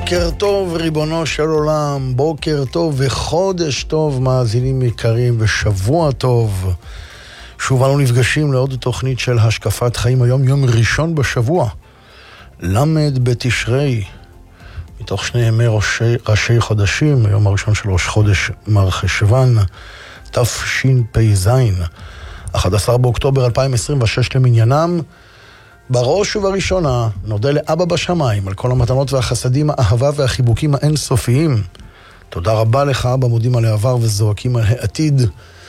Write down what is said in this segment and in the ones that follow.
בוקר טוב ריבונו של עולם, בוקר טוב וחודש טוב מאזינים יקרים ושבוע טוב. שוב אנו נפגשים לעוד תוכנית של השקפת חיים, היום יום ראשון בשבוע, למד בתשרי, מתוך שני ימי ראשי חודשים, היום הראשון של ראש חודש מרחשוון, תשפ"ז, 11 באוקטובר 2026 למניינם. בראש ובראשונה נודה לאבא בשמיים על כל המתנות והחסדים, האהבה והחיבוקים האינסופיים. תודה רבה לך אבא, מודים על העבר וזועקים על העתיד.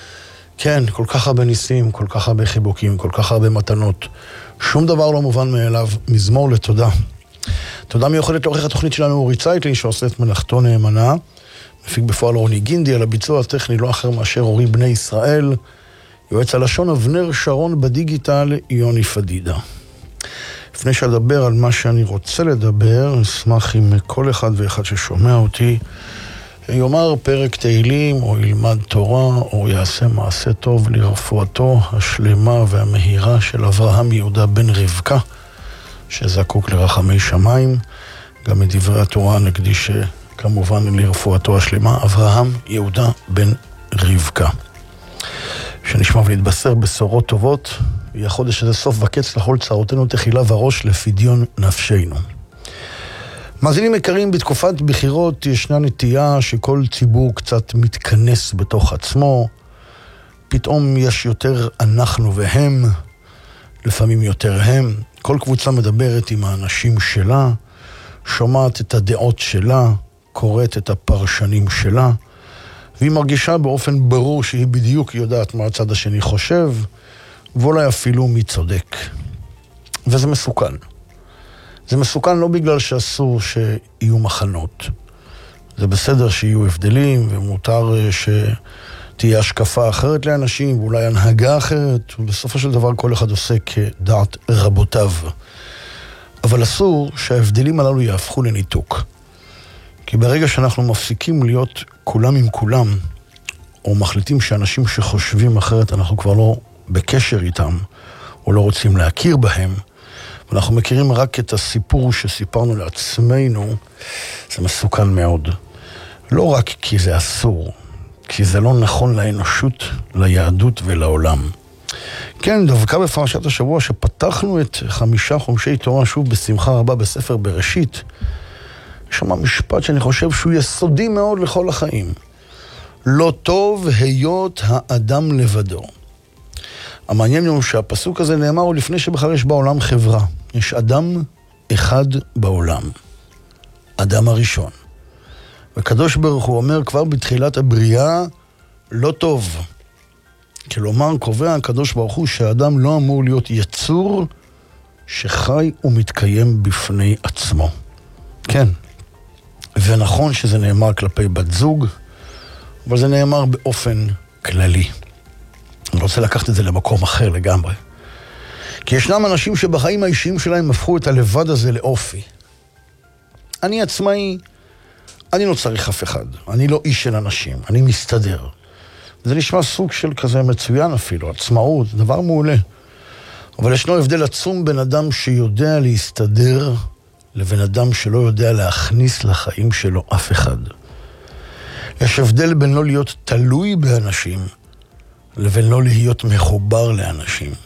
כן, כל כך הרבה ניסים, כל כך הרבה חיבוקים, כל כך הרבה מתנות. שום דבר לא מובן מאליו, מזמור לתודה. תודה מיוחדת לעורך התוכנית שלנו אורי צייטלין, שעושה את מלאכתו נאמנה. מפיק בפועל רוני גינדי, על הביצוע הטכני לא אחר מאשר אורי בני ישראל. יועץ הלשון אבנר שרון, בדיגיטל יוני פדידה. לפני שאדבר על מה שאני רוצה לדבר, אשמח אם כל אחד ואחד ששומע אותי יאמר פרק תהילים או ילמד תורה או יעשה מעשה טוב לרפואתו השלמה והמהירה של אברהם יהודה בן רבקה, שזקוק לרחמי שמיים. גם את דברי התורה נקדיש כמובן לרפואתו השלמה, אברהם יהודה בן רבקה. שנשמע ונתבשר בשורות טובות, והחודש הזה סוף וקץ לכל צרותינו, תחילה וראש לפדיון נפשנו. מאזינים יקרים, בתקופת בחירות ישנה נטייה שכל ציבור קצת מתכנס בתוך עצמו, פתאום יש יותר אנחנו והם, לפעמים יותר הם, כל קבוצה מדברת עם האנשים שלה, שומעת את הדעות שלה, קוראת את הפרשנים שלה, והיא מרגישה באופן ברור שהיא בדיוק יודעת מה הצד השני חושב, ואולי אפילו מי צודק. וזה מסוכן. זה מסוכן לא בגלל שאסור שיהיו מחנות. זה בסדר שיהיו הבדלים, ומותר שתהיה השקפה אחרת לאנשים, ואולי הנהגה אחרת, ובסופו של דבר כל אחד עושה כדעת רבותיו. אבל אסור שההבדלים הללו יהפכו לניתוק. כי ברגע שאנחנו מפסיקים להיות כולם עם כולם, או מחליטים שאנשים שחושבים אחרת אנחנו כבר לא בקשר איתם, או לא רוצים להכיר בהם, ואנחנו מכירים רק את הסיפור שסיפרנו לעצמנו, זה מסוכן מאוד. לא רק כי זה אסור, כי זה לא נכון לאנושות, ליהדות ולעולם. כן, דווקא בפרשת השבוע שפתחנו את 5 חומשי תורה שוב בשמחה רבה בספר בראשית, יש שם משפט שאני חושב שהוא יסודי מאוד לכל החיים. לא טוב היות האדם לבדו. המעניין הוא שהפסוק הזה נאמר הוא לפני שבכלל יש בעולם חברה. יש אדם אחד בעולם. אדם הראשון. וקדוש ברוך הוא אומר כבר בתחילת הבריאה, לא טוב. כלומר, קובע הקדוש ברוך הוא שהאדם לא אמור להיות יצור שחי ומתקיים בפני עצמו. כן. ונכון שזה נאמר כלפי בת זוג, אבל זה נאמר באופן כללי. אני רוצה לקחת את זה למקום אחר לגמרי. כי ישנם אנשים שבחיים האישיים שלהם הפכו את הלבד הזה לאופי. אני עצמאי, אני לא צריך אף אחד. אני לא איש של אנשים, אני מסתדר. זה נשמע סוג של כזה מצוין אפילו, עצמאות, דבר מעולה. אבל ישנו הבדל עצום בין אדם שיודע להסתדר, לבן אדם שלא יודע להכניס לחיים שלו אף אחד. יש הבדל בין לא להיות תלוי באנשים, לבין לא להיות מחובר לאנשים.